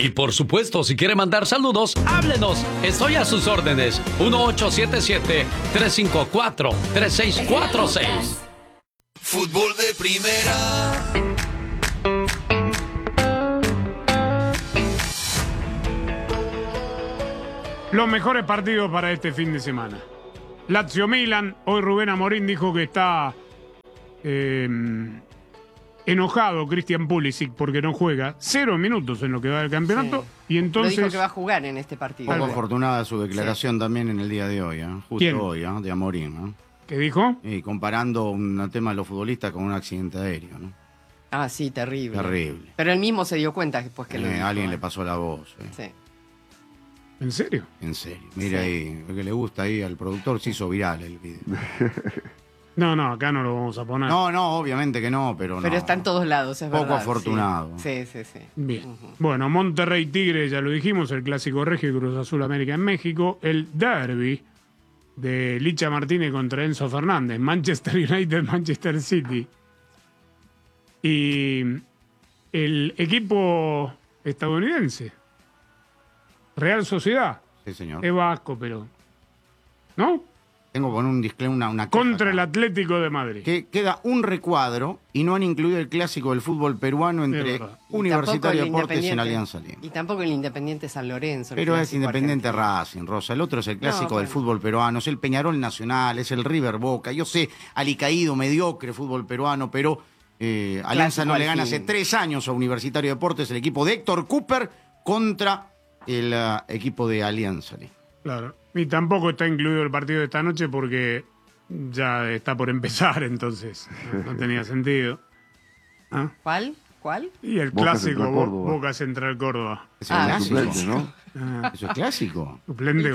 Y por supuesto, si quiere mandar saludos, háblenos. Estoy a sus órdenes. 1877-354-3646. Fútbol de primera. Los mejores partidos para este fin de semana. Lazio-Milan. Hoy Rubén Amorín dijo que está enojado Christian Pulisic porque no juega 0 minutos en lo que va del campeonato. Sí. Y entonces lo dijo que va a jugar en este partido. Poco afortunada su declaración también en el día de hoy, justo ¿Quién? Hoy, de Amorín. ¿Qué dijo? Y comparando un tema de los futbolistas con un accidente aéreo, ¿no? Ah, sí, terrible. Terrible. Pero él mismo se dio cuenta después que lo dijo. Alguien le pasó la voz. Sí. ¿En serio? En serio. Mira ahí, lo que le gusta ahí al productor, se hizo viral el video. No, acá no lo vamos a poner. No, obviamente que no, pero no. Pero está en todos lados, es verdad. Poco afortunado. Sí. Bien. Bueno, Monterrey Tigre, ya lo dijimos, el clásico regio, Cruz Azul América en México, el derbi de Licha Martínez contra Enzo Fernández, Manchester United, Manchester City. Y el equipo estadounidense, Real Sociedad. Sí, señor. Es vasco, pero... ¿No? Tengo con un disclaimer una contra el Atlético de Madrid. Que queda un recuadro y no han incluido el clásico del fútbol peruano entre Universitario de Deportes en Alianza Lima. Y tampoco el Independiente San Lorenzo. Pero es Independiente Racing, Rosa. El otro es el clásico del fútbol peruano, es el Peñarol Nacional, es el River Boca. Yo sé, alicaído, mediocre fútbol peruano, pero Alianza no le gana hace 3 años a Universitario de Deportes, el equipo de Héctor Cooper contra el equipo de Alianza Lima. Claro. Y tampoco está incluido el partido de esta noche porque ya está por empezar, entonces no tenía sentido. ¿Cuál? Y el Boca clásico Central Córdoba. Boca Central Córdoba. Eso es clásico. Suplente, ¿no? Eso es clásico. Suplente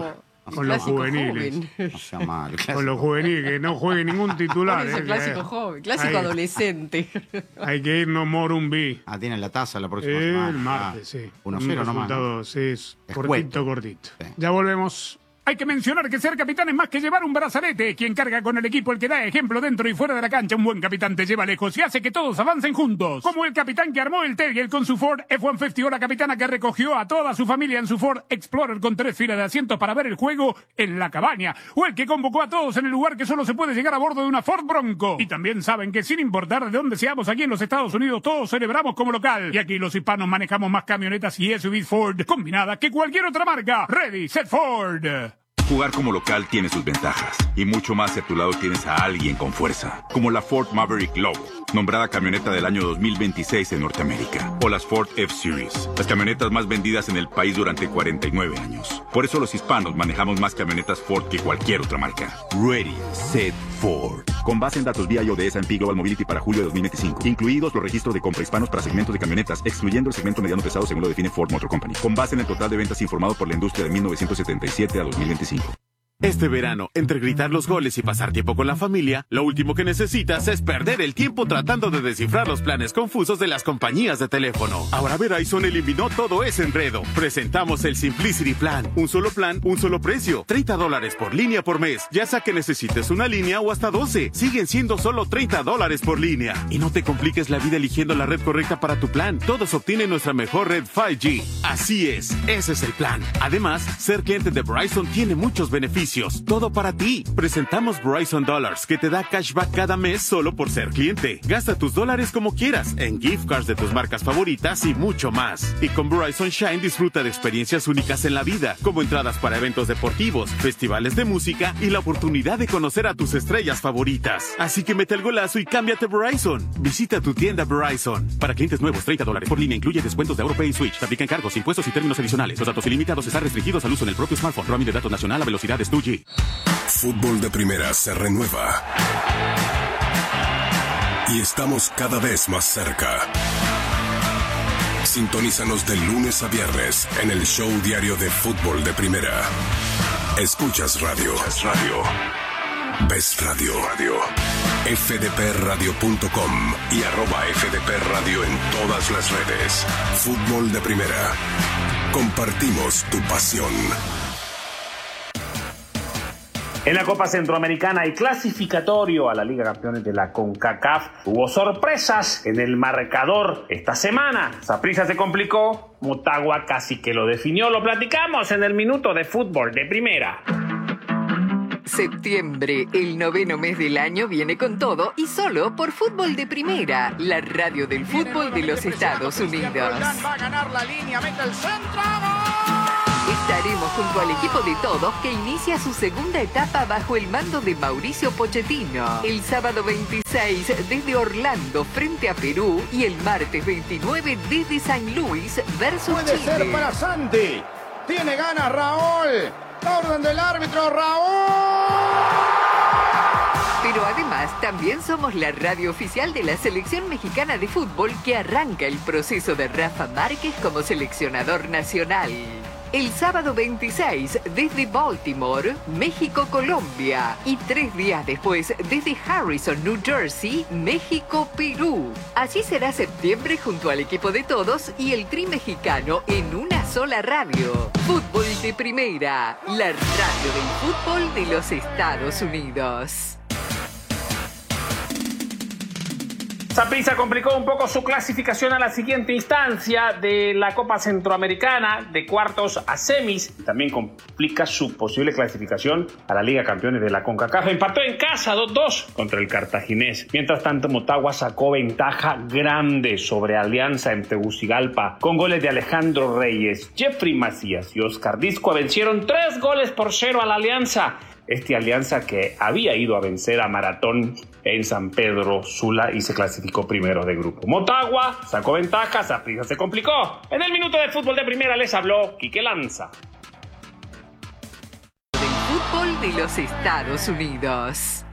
con los juveniles. No sea malo. Con los juveniles, que no juegue ningún titular. Es el clásico joven, clásico adolescente. Hay que irnos Morumbí. Tienen la taza la próxima semana. El martes, sí. 1-0 nomás. Sí, Es cortito. Sí. Ya volvemos. Hay que mencionar que ser capitán es más que llevar un brazalete. Quien carga con el equipo, el que da ejemplo dentro y fuera de la cancha. Un buen capitán te lleva lejos y hace que todos avancen juntos. Como el capitán que armó el Tegel con su Ford F-150 o la capitana que recogió a toda su familia en su Ford Explorer con 3 filas de asientos para ver el juego en la cabaña. O el que convocó a todos en el lugar que solo se puede llegar a bordo de una Ford Bronco. Y también saben que sin importar de dónde seamos aquí en los Estados Unidos, todos celebramos como local. Y aquí los hispanos manejamos más camionetas y SUVs Ford combinadas que cualquier otra marca. Ready, set, Ford. Jugar como local tiene sus ventajas, y mucho más si a tu lado tienes a alguien con fuerza, como la Ford Maverick Lobo, nombrada camioneta del año 2026 en Norteamérica, o las Ford F-Series, las camionetas más vendidas en el país durante 49 años. Por eso los hispanos manejamos más camionetas Ford que cualquier otra marca. Ready, set, Ford. Con base en datos BIO de S&P Global Mobility para julio de 2025, incluidos los registros de compra hispanos para segmentos de camionetas, excluyendo el segmento mediano pesado según lo define Ford Motor Company, con base en el total de ventas informado por la industria de 1977 a 2025. Este verano, entre gritar los goles y pasar tiempo con la familia, lo último que necesitas es perder el tiempo tratando de descifrar los planes confusos de las compañías de teléfono. Ahora Verizon eliminó todo ese enredo. Presentamos el Simplicity Plan. Un solo plan, un solo precio. $30 por línea por mes. Ya sea que necesites una línea o hasta 12. Siguen siendo solo $30 por línea. Y no te compliques la vida eligiendo la red correcta para tu plan. Todos obtienen nuestra mejor red 5G. Así es, ese es el plan. Además, ser cliente de Verizon tiene muchos beneficios. Todo para ti. Presentamos Verizon Dollars, que te da cashback cada mes solo por ser cliente. Gasta tus dólares como quieras, en gift cards de tus marcas favoritas y mucho más. Y con Verizon Shine disfruta de experiencias únicas en la vida, como entradas para eventos deportivos, festivales de música y la oportunidad de conocer a tus estrellas favoritas. Así que mete el golazo y cámbiate a Verizon. Visita tu tienda Verizon. Para clientes nuevos, $30 por línea incluye descuentos de AutoPay y Switch. Se aplican cargos, impuestos y términos adicionales. Los datos ilimitados están restringidos al uso en el propio smartphone. Roaming de datos nacional a velocidades 2G. Fútbol de primera se renueva. Y estamos cada vez más cerca. Sintonízanos de lunes a viernes en el show diario de Fútbol de Primera. Escuchas radio. Ves radio. fdpradio.com y @fdpradio en todas las redes. Fútbol de Primera. Compartimos tu pasión. En la Copa Centroamericana y clasificatorio a la Liga Campeones de la CONCACAF hubo sorpresas en el marcador esta semana. Saprissa se complicó, Motagua casi que lo definió. Lo platicamos en el minuto de fútbol de primera. Septiembre, el 9º mes del año, viene con todo y solo por Fútbol de Primera, la radio del fútbol de los Estados Unidos. Va a ganar la línea, mete el centro. Estaremos junto al equipo de todos que inicia su segunda etapa bajo el mando de Mauricio Pochettino. El sábado 26 desde Orlando frente a Perú y el martes 29 desde San Luis versus Puede Chile. ser para Santi. Tiene ganas Raúl. La orden del árbitro, Raúl. Pero además también somos la radio oficial de la Selección Mexicana de Fútbol que arranca el proceso de Rafa Márquez como seleccionador nacional. El sábado 26 desde Baltimore, México-Colombia. Y 3 días después desde Harrison, New Jersey, México-Perú. Así será septiembre junto al equipo de todos y el Tri mexicano en una sola radio. Fútbol de Primera, la radio del fútbol de los Estados Unidos. Saprissa complicó un poco su clasificación a la siguiente instancia de la Copa Centroamericana, de cuartos a semis. También complica su posible clasificación a la Liga Campeones de la CONCACAF. Empató en casa 2-2 contra el Cartaginés. Mientras tanto, Motagua sacó ventaja grande sobre Alianza en Tegucigalpa con goles de Alejandro Reyes, Jeffrey Macías y Oscar Disco. Vencieron 3-0 a la Alianza. Alianza que había ido a vencer a Maratón en San Pedro Sula y se clasificó primero de grupo. Motagua sacó ventaja, Saprissa se complicó. En el minuto de fútbol de primera les habló Quique Lanza. Del fútbol de los Estados Unidos.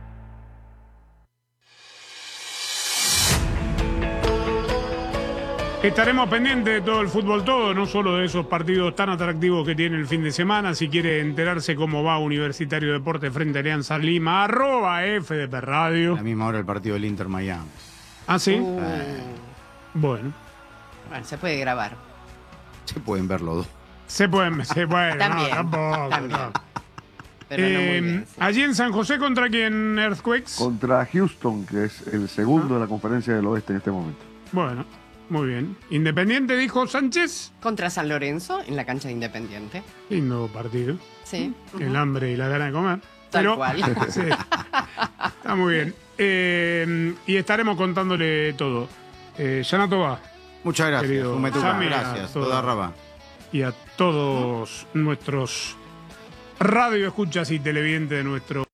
Estaremos pendientes de todo el fútbol todo, no solo de esos partidos tan atractivos que tiene el fin de semana. Si quiere enterarse cómo va Universitario Deporte frente a Alianza Lima, @FDP Radio. A la misma hora el partido del Inter Miami. ¿Ah, sí? Bueno, se puede grabar. Se pueden ver los dos. Se pueden, También, no, tampoco. también. No. Pero no muy bien, sí. Allí en San José, ¿contra quién, Earthquakes? Contra Houston, que es el segundo de la Conferencia del Oeste en este momento. Bueno, muy bien. Independiente, dijo Sánchez. Contra San Lorenzo, en la cancha de Independiente. Lindo partido. Sí. El hambre y la gana de comer. Tal cual. Sí, está muy bien. Y estaremos contándole todo. Yanato va. Muchas gracias. Querido Fumetuca, Sammy, gracias. a todo- Toda raba. Y a todos nuestros radio escuchas y televidentes de nuestro